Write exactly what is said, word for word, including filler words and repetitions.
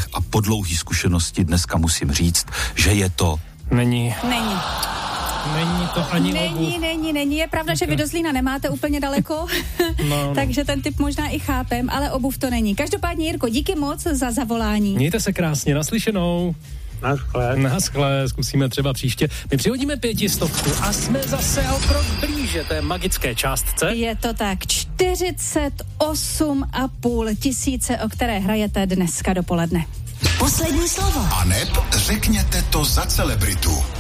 a po dlouhý zkušenosti dneska musím říct, že je to... Není. Není. Není to ani Není, obuv. není, není. Je pravda, že vy do Zlína nemáte úplně daleko, no, no. takže ten typ možná i chápem, ale obuv to není. Každopádně, Jirko, díky moc za zavolání. Mějte se krásně, naslyšenou. Naschle. Naschle, zkusíme třeba příště. My přihodíme pětistovku a jsme zase o krok blíže té magické částce. Je to tak, čtyřicet osm a půl tisíce, o které hrajete dneska dopoledne. Poslední slovo. Aneb, řekněte to za celebritu.